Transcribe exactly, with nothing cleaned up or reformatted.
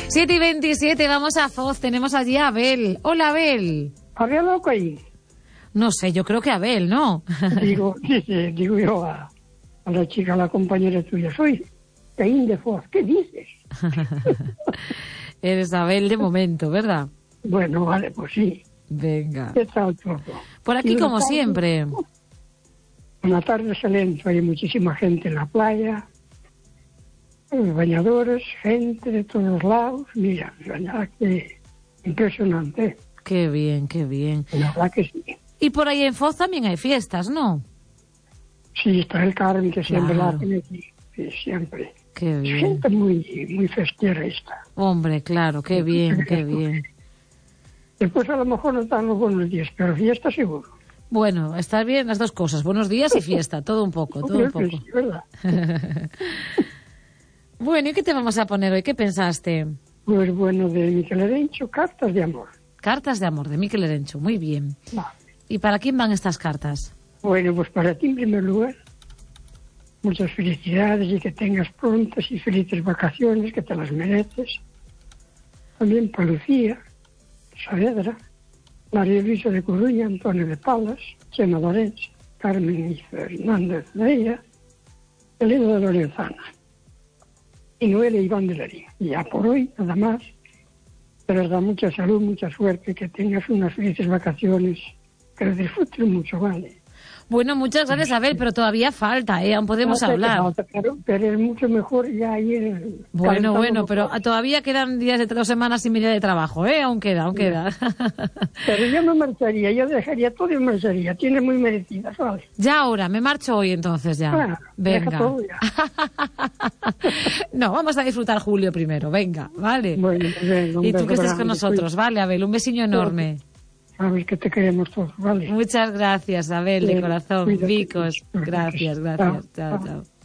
siete y veintisiete, vamos a Foz, tenemos allí a Abel. Hola, Abel. ¿Había loco ahí? No sé, yo creo que Abel, ¿no? Digo, sí, sí, digo yo a, a la chica, a la compañera tuya, soy Caín de Foz, ¿qué dices? Eres Abel de momento, ¿verdad? Bueno, vale, pues sí. Venga. ¿Qué tal todo? Por aquí, como tarde, siempre. Una tarde excelente, hay muchísima gente en la playa, bañadores, gente de todos lados. Mira, la verdad que impresionante. Qué bien, qué bien. La verdad que sí. Y por ahí en Foz también hay fiestas, ¿no? Sí, está el Carmen, que siempre Claro. la hacen aquí. Sí, siempre. Qué Es bien. gente muy, muy festera esta. Hombre, claro, qué bien, qué bien. Después a lo mejor no están los buenos días, pero fiesta seguro. Bueno, estar bien las dos cosas, buenos días y fiesta, todo un poco, todo un Hombre, poco. sí, ¿verdad? Bueno, ¿y qué te vamos a poner hoy? ¿Qué pensaste? Pues bueno, de Miquel Erencho, Cartas de Amor. Cartas de amor, de Miquel Erencho, muy bien. Va. ¿Y para quién van estas cartas? Bueno, pues para ti en primer lugar, muchas felicidades y que tengas prontas y felices vacaciones, que te las mereces. También para Lucía, Saavedra, María Luisa de Coruña, Antonio de Palas, Chema Lorenz, Carmen y Fernández de ella, Elena de Lorenzana y Noel e Iván de Lerín. Y ya por hoy, nada más, te les da mucha salud, mucha suerte, que tengas unas felices vacaciones, que las disfrutes mucho, ¿vale? Bueno, muchas gracias, Abel, pero todavía falta, ¿eh? Aún podemos No sé qué hablar. falta, Pero, pero es mucho mejor ya ir... Bueno, calentando bueno, los pero motores. todavía quedan días de dos semanas y media de trabajo, ¿eh? Aún queda, aún queda. Pero yo me marcharía, yo dejaría todo y me marcharía. Tiene muy merecidas, ¿vale? Ya ahora, me marcho hoy entonces ya. Claro, deja Venga. todo ya. No, vamos a disfrutar julio primero, venga, ¿vale? Bueno, pues venga, un Y tú beso que estés grande, con nosotros, ¿vale, Abel? Un besillo enorme. Sabes que te queremos todos, ¿vale? Muchas gracias, Abel, de Bien, corazón. cuídate. Vicos, gracias, gracias. Chao, Chao. chao.